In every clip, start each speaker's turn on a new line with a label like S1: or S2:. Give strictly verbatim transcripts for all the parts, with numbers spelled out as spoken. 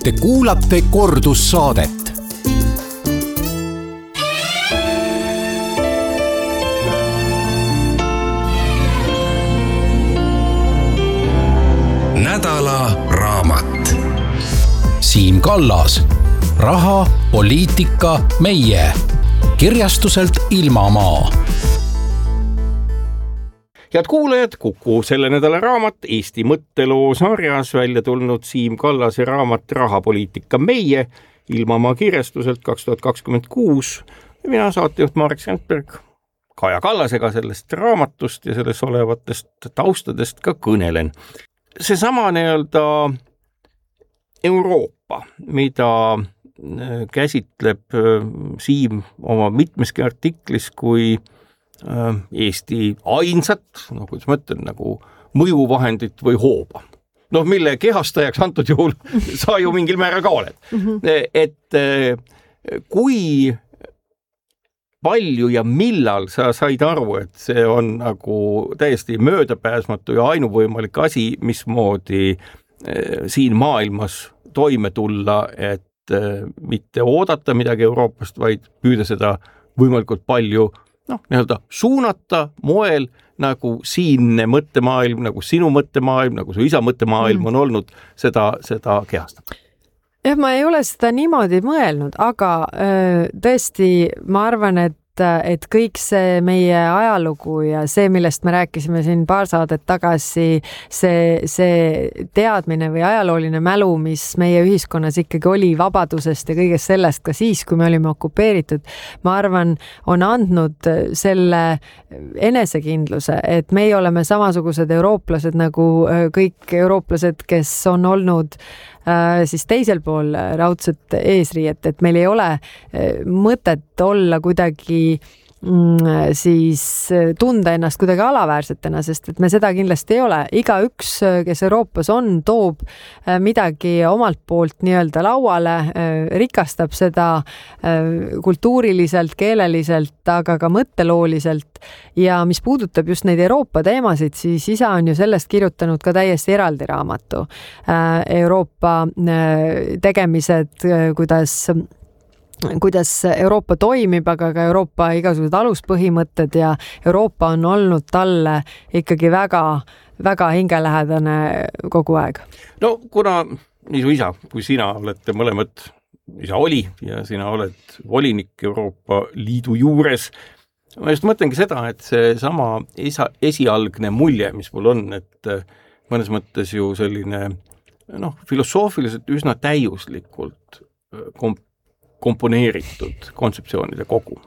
S1: Te kuulate kordussaadet. Nädala raamat. Siim Kallas. Raha, poliitika, meie. Kirjastuselt Ilmamaa.
S2: Head kuulajad, Kuku selle nädala raamat Eesti mõtteloo sarjas välja tulnud Siim Kallase raamat Raha, poliitika, meie Ilmamaa kirjastuselt kaks tuhat kakskümmend kuus. Mina saatejuht Marek Sandberg Kaja Kallasega sellest raamatust ja selles olevatest taustadest ka kõnelen. Seesama nii-öelda Euroopa, mida käsitleb Siim oma mitmeski artiklis kui Eesti ainsat, no kuidas ma ütlen, nagu mõjuvahendit või hooba. Noh, mille kehastajaks antud juhul sa ju mingil määral ka oled. Mm-hmm. Et kui palju ja millal sa said aru, et see on nagu täiesti möödapääsmatu ja ainuvõimalik asi, mismoodi siin maailmas toime tulla, et mitte oodata midagi Euroopast, vaid püüda seda võimalikult palju noh, nii-öelda suunata moel, nagu siinne mõttemaailm, nagu sinu mõttemaailm, nagu su isa mõttemaailm mm. on olnud seda, seda kehastab.
S3: Jah, ma ei ole seda niimoodi mõelnud, aga öö, tõesti ma arvan, et et kõik see meie ajalugu ja see, millest me rääkisime siin paar saadet tagasi, see, see teadmine või ajalooline mälu, mis meie ühiskonnas ikkagi oli vabadusest ja kõigest sellest ka siis, kui me olime okupeeritud, ma arvan, on andnud selle enesekindluse, et meie oleme samasugused eurooplased nagu kõik eurooplased, kes on olnud siis teisel pool raudset eesriiet, et meil ei ole mõtet olla kuidagi siis tunda ennast kuidagi alaväärsetena, sest et me seda kindlasti ei ole. Igaüks, kes Euroopas on, toob midagi omalt poolt nii-öelda lauale, rikastab seda kultuuriliselt, keeleliselt, aga ka mõttelooliselt. Ja mis puudutab just neid Euroopa teemasid, siis isa on ju sellest kirjutanud ka täiesti eraldi raamatu. Euroopa tegemised, kuidas kuidas Euroopa toimib, aga ka Euroopa igasugused aluspõhimõtted ja Euroopa on olnud talle ikkagi väga, väga hingelähedane kogu aeg.
S2: No kuna nii su isa kui sina olete mõlemad, isa oli ja sina oled volinik Euroopa Liidu juures, ma just mõtlengi seda, et see sama isa, esialgne mulje, mis mul on, et mõnes mõttes ju selline noh, filosoofiliselt üsna täiuslikult komp- komponeeritud kontseptsioonide kogu.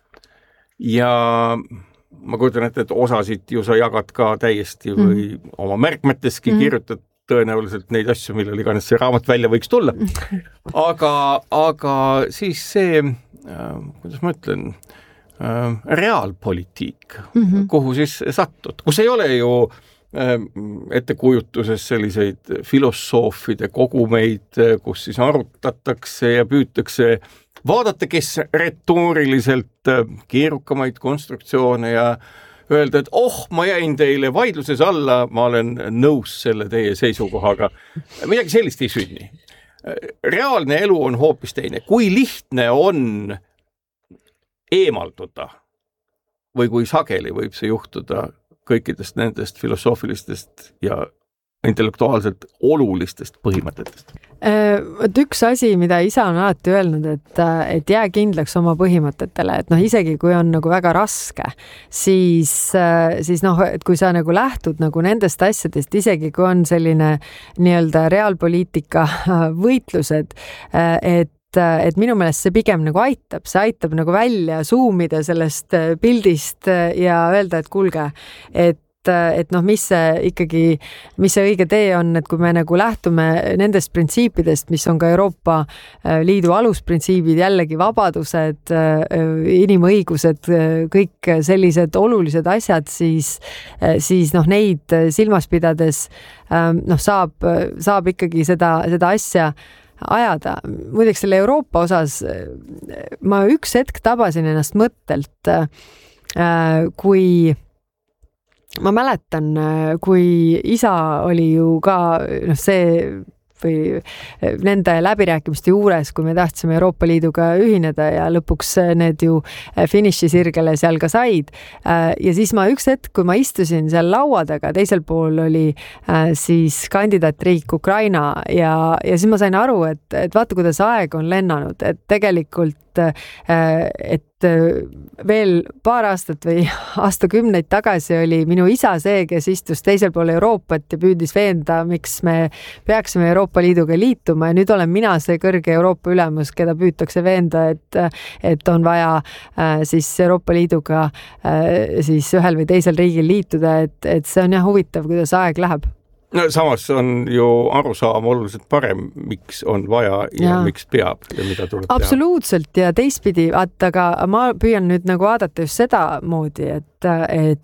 S2: Ja ma kujutan ette, et osasid ju sa jagad ka täiesti või mm. oma märkmeteski mm. kirjutad tõenäoliselt neid asju, millel iganes see raamat välja võiks tulla. Aga, aga siis see, äh, kuidas ma ütlen, äh, reaalpolitiik, mm-hmm. kuhu siis satud, kus ei ole ju ettekujutuses selliseid filosoofide kogumeid, kus siis arutatakse ja püütakse vaadata, kes retooriliselt keerukamaid konstruktsioone ja öelda, et oh, ma jäin teile vaidluses alla, ma olen nõus selle teie seisukohaga. Midagi sellist ei sünni. Reaalne elu on hoopis teine. Kui lihtne on eemalduda või kui sageli võib see juhtuda kõikidest nendest filosoofilistest ja intellektuaalselt olulistest põhimõtetest?
S3: Võt üks asi, mida isa on alati öelnud, et, et jää kindlaks oma põhimõtetele, et noh, isegi kui on nagu väga raske, siis, siis noh, et kui sa nagu lähtud nagu nendest asjadest, isegi kui on selline nii-öelda reaalpoliitika võitlused, et et minu meelest see pigem nagu aitab, see aitab nagu välja zoomida sellest pildist ja öelda, et kuulge, et et noh, mis see ikkagi, mis see õige tee on, et kui me nagu lähtume nendest printsiipidest, mis on ka Euroopa Liidu alusprintsiibid, jällegi vabadused, inimõigused, kõik sellised olulised asjad, siis, siis noh, neid silmas pidades noh, saab, saab ikkagi seda, seda asja ajada. Muideks selle Euroopa osas ma üks hetk tabasin ennast mõttelt, kui ma mäletan, kui isa oli ju ka noh, see või nende läbirääkimiste juures, kui me tahtsime Euroopa Liiduga ühineda ja lõpuks need ju finišisirgele seal ka said. Ja siis ma üks hetk, kui ma istusin seal laua taga, teisel pool oli siis kandidaatriik Ukraina ja, ja siis ma sain aru, et, et vaata, kuidas aeg on lennanud, et tegelikult et veel paar aastat või aastakümneid tagasi oli minu isa see, kes istus teisel pool Euroopat ja püüdis veenda, miks me peaksime Euroopa Liiduga liituma ja nüüd olen mina see kõrge Euroopa ülemus, keda püütakse veenda, et, et on vaja siis Euroopa Liiduga siis ühel või teisel riigil liituda, et, et see on jah huvitav, kuidas aeg läheb.
S2: No samas on ju arusaam oluliselt parem, miks on vaja ja, ja miks peab ja mida tuleb teha.
S3: Absoluutselt ja teistpidi, vaata, aga ma püüan nüüd nagu vaadata just seda moodi, et, et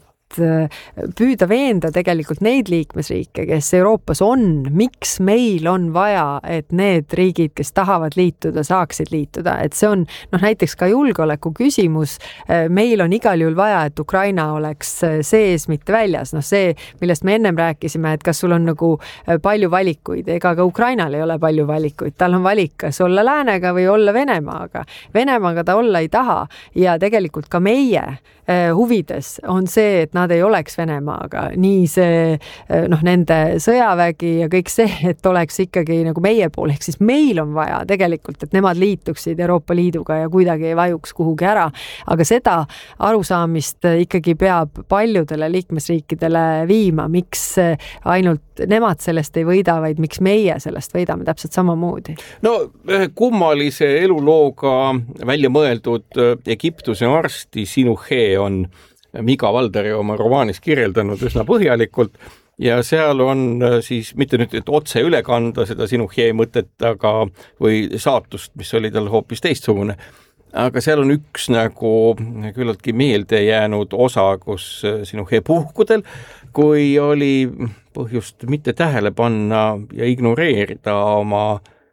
S3: püüda veenda tegelikult neid liikmesriike, kes Euroopas on, miks meil on vaja, et need riigid, kes tahavad liituda, saaksid liituda, et see on noh, näiteks ka julgeoleku küsimus, meil on igal juhul vaja, et Ukraina oleks sees, mitte väljas, noh see, millest me ennem rääkisime, et kas sul on nagu palju valikuid, ega ka Ukrainal ei ole palju valikuid, tal on valik, kas olla läänega või olla Venemaaga, Venemaaga ta olla ei taha ja tegelikult ka meie huvides on see, et nad ei oleks Venemaaga, nii see noh, nende sõjavägi ja kõik see, et oleks ikkagi nagu meie pool, ehk siis meil on vaja tegelikult, et nemad liituksid Euroopa Liiduga ja kuidagi ei vajuks kuhugi ära, aga seda arusaamist ikkagi peab paljudele liikmesriikidele viima, miks ainult nemad sellest ei võida, vaid miks meie sellest võidame täpselt samamoodi.
S2: No kummalise elulooga välja mõeldud Egiptuse arsti Sinuhe on Miga Valdari oma romaanis kirjeldanud üsna põhjalikult ja seal on siis mitte nüüd, et otse üle kanda seda Sinuhe mõtet, aga või saatust, mis oli tal hoopis teistsugune, aga seal on üks nagu küllaltki meelde jäänud osa, kus Sinuhe puhkudel, kui oli põhjust mitte tähele panna ja ignoreerida oma,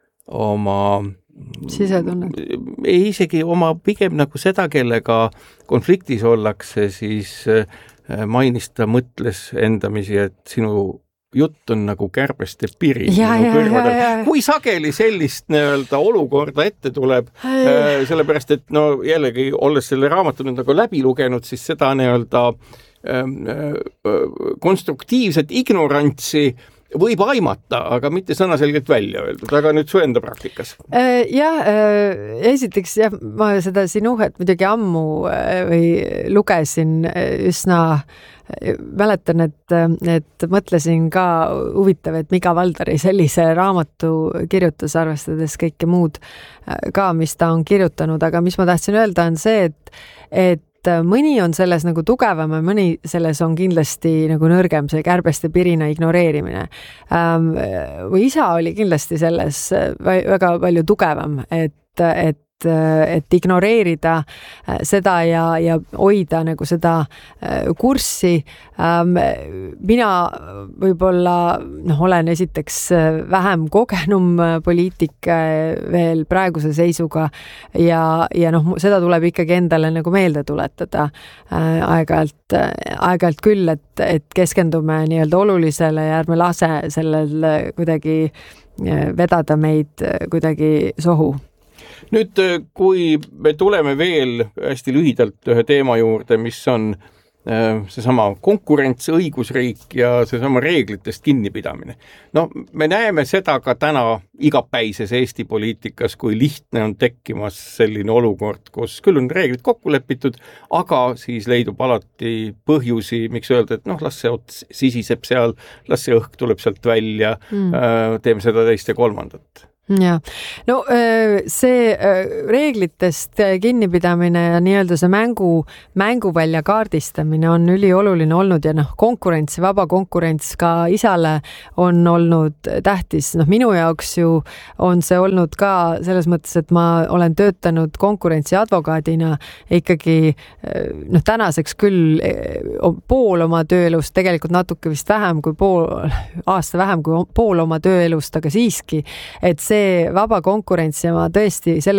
S2: oma
S3: sisetunnet.
S2: Ei isegi oma pigem nagu seda, kellega konfliktis ollakse, siis mainis ta mõtles endamisi, et sinu jutt on nagu kärbeste piri.
S3: Ja, ja, ja, ja.
S2: Kui sageli sellist nii-öelda olukorda ette tuleb, äh, sellepärast, et no jällegi, olles selle raamatu nüüd nagu läbi lugenud, siis seda nii-öelda äh, äh, konstruktiivset ignorantsi võib aimata, aga mitte sõnaselgelt välja öeldud, aga nüüd su enda praktikas.
S3: Jah, esiteks jah, ma seda Sinuhet muidugi ammu või lugesin üsna, mäletan, et, et mõtlesin ka huvitav, et Miga Valdari sellise raamatu kirjutas, arvestades kõike muud ka, mis ta on kirjutanud, aga mis ma tahtsin öelda on see, et, et mõni on selles nagu tugevam ja mõni selles on kindlasti nagu nõrgem, see kärbeste pirina ignoreerimine. Ähm, või isa oli kindlasti selles väga palju tugevam, et, et et ignoreerida seda ja, ja hoida nagu seda kurssi. Mina võib-olla noh, olen esiteks vähem kogenum poliitik veel praeguse seisuga ja, ja noh, seda tuleb ikkagi endale nagu meelde tuletada aeg-ajalt, aeg-ajalt küll, et, et keskendume nii-öelda olulisele ja ärme lase sellel kuidagi vedada meid kuidagi sohu.
S2: Nüüd, kui me tuleme veel hästi lühidalt ühe teema juurde, mis on seesama konkurents, õigusriik ja seesama reeglitest kinnipidamine. No me näeme seda ka täna igapäises Eesti poliitikas, kui lihtne on tekkimas selline olukord, kus küll on reeglid kokku lepitud, aga siis leidub alati põhjusi, miks öelda, et noh, las see ots sisiseb seal, las see õhk tuleb sealt välja, mm. teeme seda teist ja kolmandat.
S3: Ja. No see reeglitest kinnipidamine ja nii-öelda see mängu, mänguvälja kaardistamine on ülioluline olnud ja noh, konkurents, vaba konkurents ka isale on olnud tähtis. Noh, minu jaoks ju on see olnud ka selles mõttes, et ma olen töötanud konkurentsi advokaadina ikkagi noh, tänaseks küll pool oma tööelust, tegelikult natuke vist vähem kui pool, aasta vähem kui pool oma tööelust, aga siiski, et see vaba konkurents ja ma tõesti selle